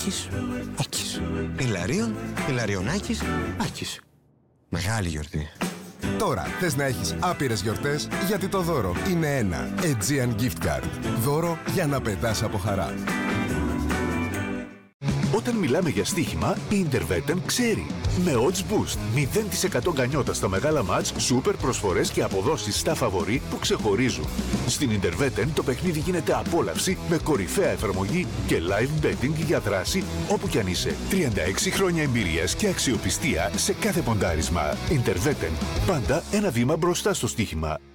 Άκης, Άκης. Ιλαρίων, Ιλαριονάκης, Άκης. Μεγάλη γιορτή. Τώρα θες να έχεις άπειρες γιορτές, γιατί το δώρο είναι ένα Aegean Gift Card. Δώρο για να πετάς από χαρά. Όταν μιλάμε για στοίχημα, η Intervetten ξέρει. Με odds boost, 0% γκανιότα στα μεγάλα μάτς, σούπερ προσφορές και αποδόσεις στα φαβορί που ξεχωρίζουν. Στην Intervetten το παιχνίδι γίνεται απόλαυση με κορυφαία εφαρμογή και live betting για δράση όπου κι αν είσαι. 36 χρόνια εμπειρίας και αξιοπιστία σε κάθε ποντάρισμα. Intervetten. Πάντα ένα βήμα μπροστά στο στοίχημα.